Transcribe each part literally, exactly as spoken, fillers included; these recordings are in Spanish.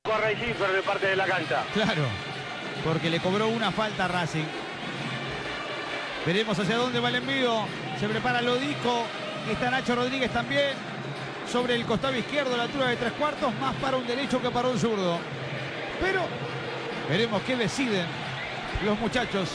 Corre y Schiffer de parte de la cancha. Claro, porque le cobró una falta a Racing. Veremos hacia dónde va el envío. Se prepara Lodico. Está Nacho Rodríguez también. Sobre el costado izquierdo, a la altura de tres cuartos. Más para un derecho que para un zurdo. Pero veremos qué deciden los muchachos.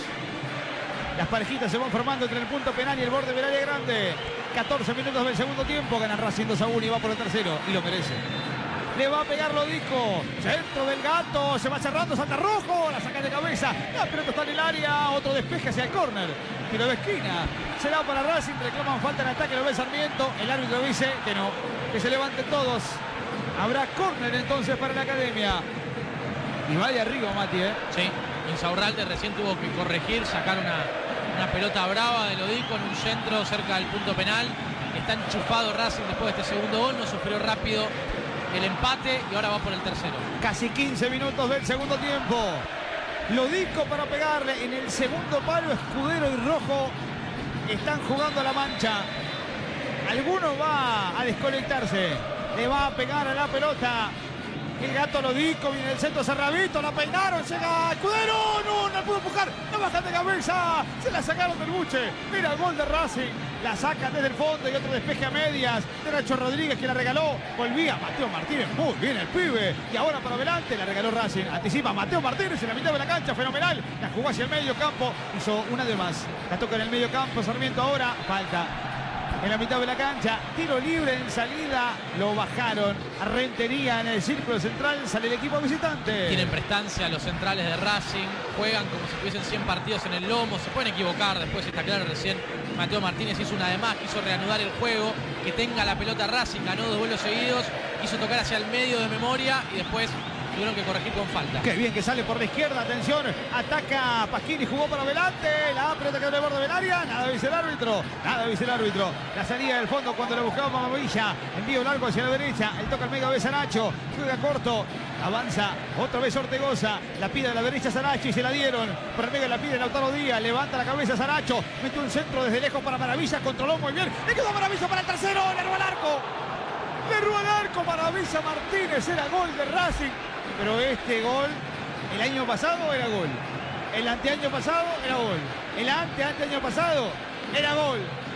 Las parejitas se van formando entre el punto penal y el borde del área grande. catorce minutos del segundo tiempo. Gana Racing dos a uno y va por el tercero. Y lo merece. Le va a pegar Lodico. Centro del Gato. Se va cerrando. Salta Rojo. La saca de cabeza. La pelota está en el área. Otro despeje hacia el córner. Tiro de esquina. Será para Racing. Reclaman falta en ataque. Lo ve Sarmiento. El árbitro dice que no. Que se levanten todos. Habrá córner entonces para la Academia. Y vaya arriba, Mati, ¿eh? Sí. Insaurralde recién tuvo que corregir. Sacar una, una pelota brava de Lodico en un centro cerca del punto penal. Está enchufado Racing después de este segundo gol. No sufrió rápido el empate y ahora va por el tercero. Casi quince minutos del segundo tiempo. Lodico para pegarle en el segundo palo. Escudero y Rojo están jugando a la mancha. Alguno va a desconectarse. Le va a pegar a la pelota. El Gato Lodico, viene el centro Cerravito, la peinaron, llega Escudero, no, no pudo empujar, no bajan de cabeza, se la sacaron del buche. Mira el gol de Racing, la sacan desde el fondo y otro despeje a medias de Nacho Rodríguez que la regaló. Volvía Mateo Martínez, muy bien el pibe, y ahora para adelante la regaló Racing. Anticipa Mateo Martínez en la mitad de la cancha, fenomenal, la jugó hacia el medio campo, hizo una de más, la toca en el medio campo, Sarmiento ahora, falta. En la mitad de la cancha, tiro libre en salida, lo bajaron a Rentería en el círculo central, sale el equipo visitante. Tienen prestancia los centrales de Racing, juegan como si tuviesen cien partidos en el lomo, se pueden equivocar, después está claro, recién Mateo Martínez hizo una de más, quiso reanudar el juego, que tenga la pelota Racing, ganó dos vuelos seguidos, quiso tocar hacia el medio de memoria y después tuvieron que corregir con falta. Qué bien que sale por la izquierda, atención, ataca Pasquini, jugó para adelante, la pelota quedó en el borde del área, nada dice el árbitro, nada dice el árbitro, la salida del fondo cuando le buscaba Mamavilla, envío largo hacia la derecha, el toca al medio de Saracho, juega corto, avanza otra vez Ortegoza, la pide a la derecha Saracho y se la dieron, por el medio la pide Lautaro Díaz, levanta la cabeza Saracho, mete un centro desde lejos para Maravilla, controló muy bien, le quedó Maravilla para el tercero, le robó el arco, le robó el arco Maravilla Martínez, era gol de Racing. Pero este gol, el año pasado era gol. El anteaño pasado era gol. El ante, ante año pasado era gol.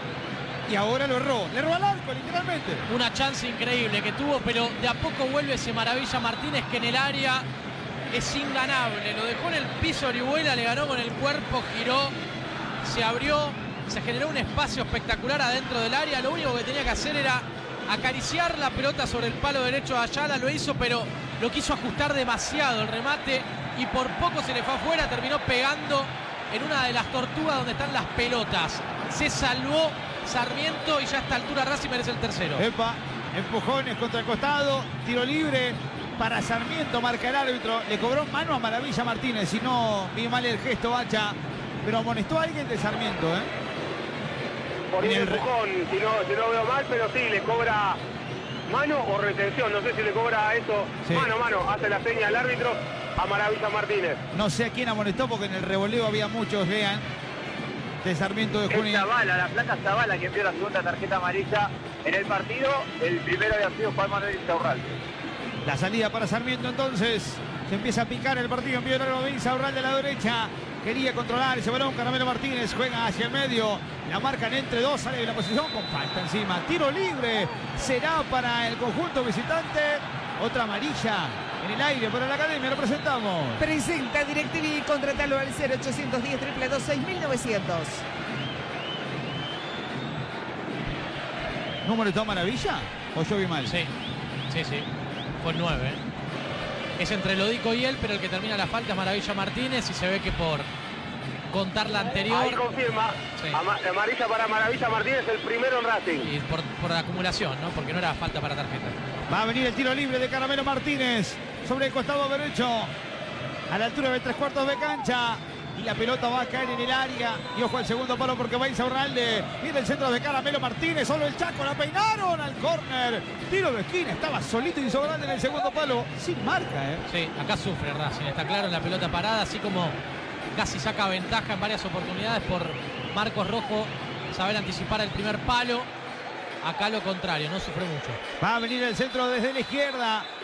Y ahora lo erró. Le robó al arco, literalmente. Una chance increíble que tuvo, pero de a poco vuelve ese Maravilla Martínez que en el área es inganable. Lo dejó en el piso Orihuela, le ganó con el cuerpo, giró, se abrió, se generó un espacio espectacular adentro del área. Lo único que tenía que hacer era acariciar la pelota sobre el palo derecho de Ayala. Lo hizo, pero lo quiso ajustar demasiado el remate y por poco se le fue afuera, terminó pegando en una de las tortugas donde están las pelotas. Se salvó Sarmiento y ya a esta altura Racing merece el tercero. Epa, empujones contra el costado, tiro libre para Sarmiento, marca el árbitro, le cobró mano a Maravilla Martínez, si no vi mal el gesto Bacha, pero amonestó a alguien de Sarmiento, ¿eh? Por un empujón, si no, si no veo mal, pero sí, le cobra mano o retención, no sé si le cobra eso, sí. mano, mano, hace la seña al árbitro a Maravilla Martínez. No sé a quién amonestó porque en el revoleo había muchos, vean, de Sarmiento de Junín. Zavala, la placa Zavala que envió la segunda tarjeta amarilla en el partido, el primero había sido Juan Manuel Insaurralde. La salida para Sarmiento entonces, se empieza a picar el partido, envío largo de Insaurralde a la derecha. Quería controlar ese balón, Caramelo Martínez juega hacia el medio, la marcan entre dos, sale de la posición con falta encima, tiro libre, será para el conjunto visitante, otra amarilla en el aire para la Academia, lo presentamos. Presenta DirecTV, contratalo al cero ochocientos diez, dos dos seis, mil novecientos. ¿Número está Maravilla? ¿O yo vi mal? Sí, sí, sí, fue el nueve, ¿eh? Es entre Lodico y él, pero el que termina la falta es Maravilla Martínez y se ve que por contar la anterior... Ahí confirma, sí. Amarilla para Maravilla Martínez, el primero en Racing. Y por, por la acumulación, ¿no? Porque no era falta para tarjeta. Va a venir el tiro libre de Caramelo Martínez sobre el costado derecho, a la altura de tres cuartos de cancha. Y la pelota va a caer en el área. Y ojo al segundo palo porque va Insaurralde. Viene el centro de Caramelo Martínez. Solo el Chaco. La peinaron al córner. Tiro de esquina. Estaba solito Insaurralde en el segundo palo. Sin marca, ¿eh? Sí, acá sufre Racing. Está claro en la pelota parada. Así como casi saca ventaja en varias oportunidades por Marcos Rojo saber anticipar el primer palo. Acá lo contrario. No sufre mucho. Va a venir el centro desde la izquierda.